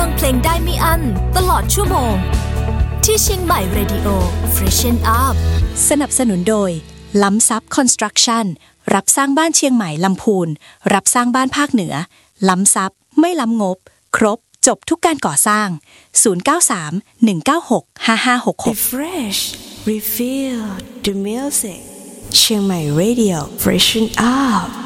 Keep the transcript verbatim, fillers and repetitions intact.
ฟังเพลงได้ไม่อั้นตลอดชั่วโมงที่เชียงใหม่ Radio Freshen Up สนับสนุนโดยล้ำซับคอนสตรักชั่นรับสร้างบ้านเชียงใหม่ลำพูนรับสร้างบ้านภาคเหนือล้ำซับไม่ล้ำงบครบจบทุกการก่อสร้างศูนย์ เก้า สาม หนึ่ง เก้า หก ห้า ห้า หก หก Refresh Refill the music เชียงใหม่ Radio Freshen Up